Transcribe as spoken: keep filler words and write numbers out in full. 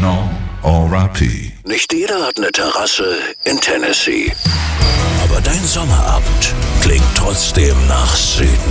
No, R I P. Nicht jeder hat eine Terrasse in Tennessee. Aber dein Sommerabend klingt trotzdem nach Süden.